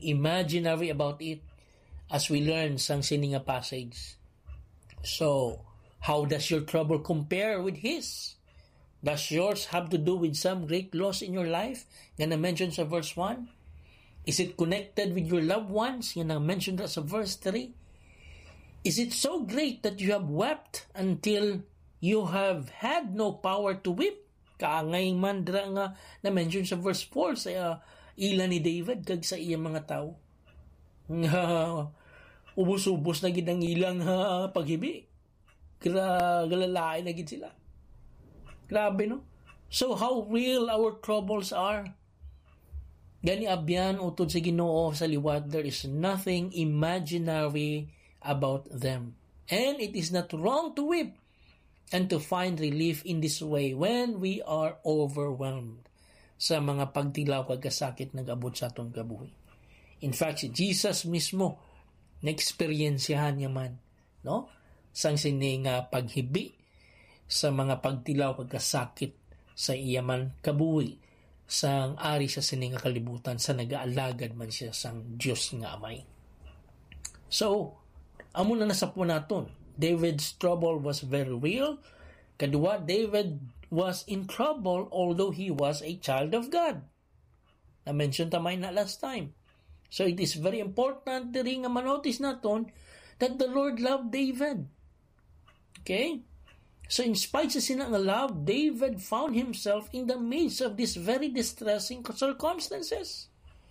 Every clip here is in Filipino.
imaginary about it as we learn sang sininga passage. So, how does your trouble compare with his? Does yours have to do with some great loss in your life? Yan na mentioned sa verse 1. Is it connected with your loved ones? Yan na mentioned sa verse 3. Is it so great that you have wept until you have had no power to weep? Kaangay man dira nga na mention sa verse 4 sa ila ni David kag sa iyang mga tao. Ubos-ubos na gid ang ilang paghibi. Galalain na gid sila. Grabe, no? So how real our troubles are. Gani abyan utod sa Ginoo sa liwat, there is nothing imaginary about them. And it is not wrong to weep and to find relief in this way when we are overwhelmed sa mga pagtilaw kag kasakit nag-abot sa atong kabuhi. In fact, si Jesus mismo na-experiensyahan niya man, no? Sang sining paghibi sa mga pagtilaw kag kasakit sa iya man kabuhi sang ari sa sining kalibutan sa nagaalagad man siya sang Dios nga Amay. So, amo na nasapo naton. David's trouble was very real. Kadua, David was in trouble although he was a child of God. Na-mention tamay na last time. So it is very important diri nga manotice naton that the Lord loved David. Okay? So in spite sa sina nga love, David found himself in the midst of these very distressing circumstances.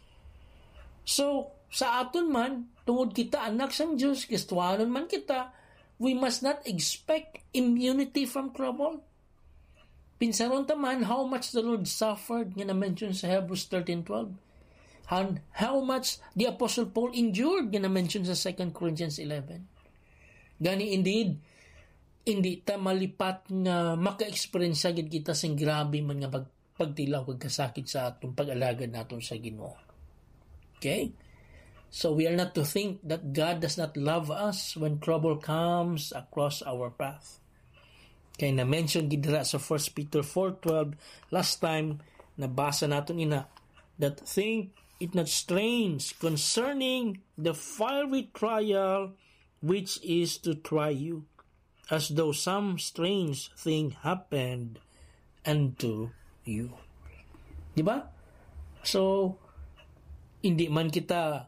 So, sa aton man, tungod kita anak sang Diyos, Kristohanon man kita, we must not expect immunity from trouble. Pinsaron taman how much the Lord suffered, nga na-mention sa Hebrews 13:12. And how much the Apostle Paul endured, nga na-mention sa 2 Corinthians 11. Gani indeed, hindi ta malipat nga maka-experience agad kita sing grabe man nga pagtilaw kag kasakit sa atong pag-alagad naton sa Ginoo. Okay? So we are not to think that God does not love us when trouble comes across our path. Kaya na-mention gidra sa 1 Peter 4:12 last time nabasa naton ina that think it not strange concerning the fiery trial which is to try you, as though some strange thing happened unto you. Diba? So, hindi man kita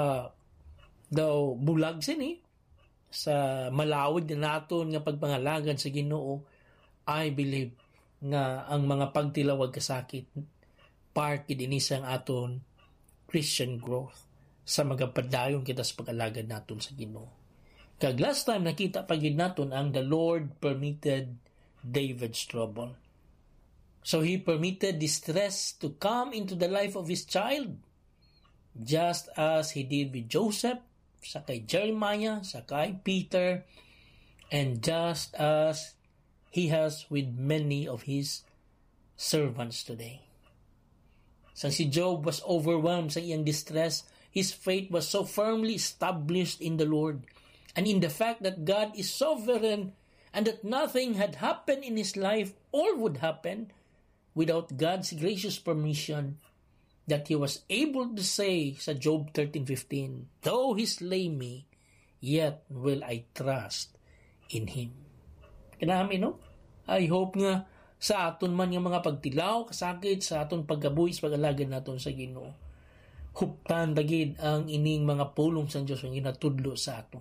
daw bulag sini sa malawid na naton nga pagpangalagan sa Ginoo. I believe nga ang mga pagtilawag kasakit part din isang aton Christian growth sa magapadayon kita sa pag-alagad naton sa Ginoo. Kag last time nakita pagid naton ang the Lord permitted David's trouble. So he permitted distress to come into the life of his child, just as he did with Joseph, sa kay Jeremiah, sa kay Peter, and just as he has with many of his servants today. Sang si Job was overwhelmed sa iyang distress, his faith was so firmly established in the Lord and in the fact that God is sovereign and that nothing had happened in his life or would happen without God's gracious permission, that he was able to say sa Job 13:15, though he slay me, yet will I trust in him. Kanami, no? I hope nga sa aton man nga mga pagtilaw, kasakit, sa aton paggabuhi, sa pag-alagad naton sa Ginoo, huptan dagid ang ining mga pulong sa Dios nga ginatudlo sa aton.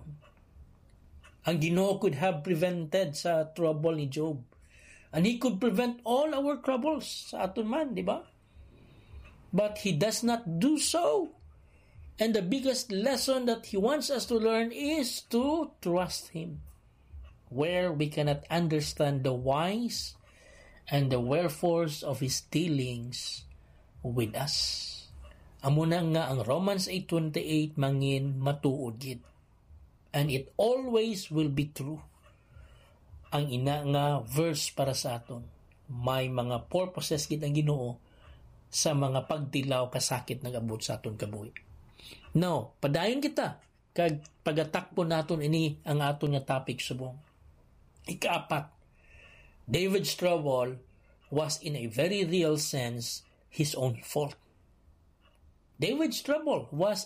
Ang Ginoo could have prevented sa trouble ni Job, and he could prevent all our troubles sa aton man, di ba? But he does not do so. And the biggest lesson that he wants us to learn is to trust him, where we cannot understand the whys and the wherefores of his dealings with us. Amo na nga ang Romans 8:28 mangin matuod gid. And it always will be true. Ang ina nga verse para sa aton, may mga purposes gid ang Ginoo sa mga pagtilaw kasakit nag-abot sa aton kabuhi. Now, padayon kita kag pagatakpo naton ini ang aton nga topic subong. Ikaapat, David's trouble was in a very real sense his own fault. David's trouble was